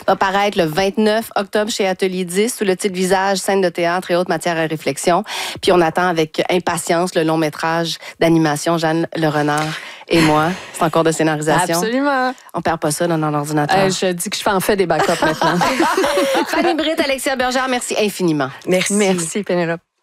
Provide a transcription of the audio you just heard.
va paraître le 29 octobre chez Atelier 10 sous le titre Visage, scène de théâtre et autres matières à réflexion. Puis on attend avec impatience le long métrage d'animation Jeanne Le Renard et moi. C'est en cours de scénarisation. Absolument. On perd pas ça dans l'ordinateur. Je dis que je fais en fait des backups maintenant. Fanny Britt, Alexia Bergère, merci infiniment. Merci Pénélope.